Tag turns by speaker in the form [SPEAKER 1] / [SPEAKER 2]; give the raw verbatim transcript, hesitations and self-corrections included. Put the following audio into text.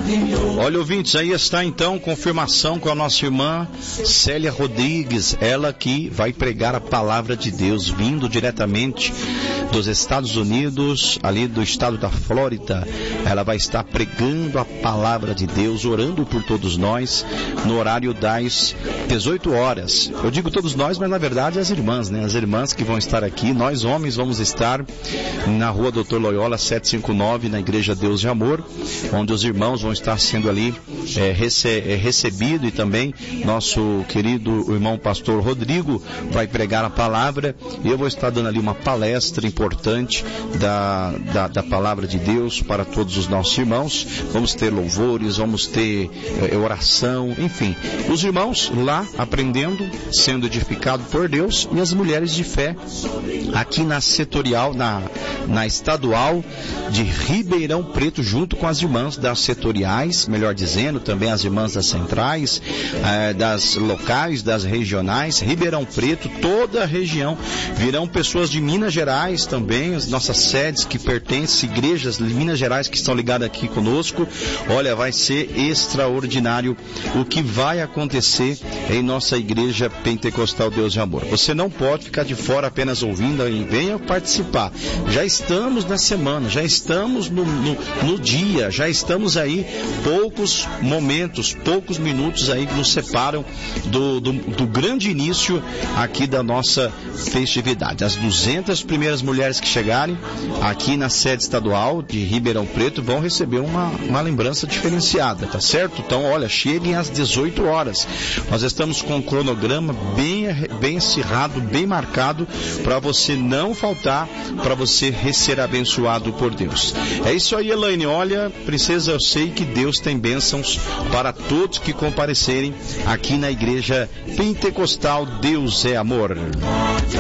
[SPEAKER 1] Olha, ouvintes, aí está então confirmação com a nossa irmã Célia Rodrigues, ela que vai pregar a palavra de Deus, vindo diretamente dos Estados Unidos, ali do estado da Flórida. Ela vai estar pregando a palavra de Deus, orando por todos nós, no horário das dezoito horas. Eu digo todos nós, mas na verdade as irmãs, né? As irmãs que vão estar aqui. Nós homens vamos estar na rua doutor Loyola setecentos e cinquenta e nove, na Igreja Deus de Amor, onde os irmãos vão estar sendo ali é, rece é, recebido, e também nosso querido irmão pastor Rodrigo vai pregar a palavra, e eu vou estar dando ali uma palestra importante da, da, da palavra de Deus para todos os nossos irmãos. Vamos ter louvores, vamos ter é, oração, enfim, os irmãos lá aprendendo, sendo edificados por Deus, e as mulheres de fé aqui na setorial, na, na estadual de Ribeirão Preto, junto com as irmãs das setoriais, melhor dizendo, também as irmãs das centrais, eh, das locais, das regionais, Ribeirão Preto, toda a região. Virão pessoas de Minas Gerais também, as nossas sedes que pertencem, igrejas de Minas Gerais que estão ligadas aqui conosco. Olha, vai ser extraordinário o que vai acontecer em nossa igreja pentecostal Deus de Amor. Você não pode ficar de fora apenas ouvindo, e venha participar. Já estamos na semana, já estamos no, no, no dia, já estamos aí, poucos momentos, poucos minutos aí que nos separam do, do, do grande início aqui da nossa festividade. As duzentas primeiras mulheres que chegarem aqui na sede estadual de Ribeirão Preto vão receber uma, uma lembrança diferenciada, tá certo? Então, olha, cheguem às dezoito horas. Nós estamos com um cronograma bem, bem acirrado, bem marcado, para você não faltar, para você ser abençoado por Deus. É isso aí, Elaine. Olha, princesa, eu sei que Deus tem bênçãos para todos que comparecerem aqui na igreja pentecostal Deus é Amor.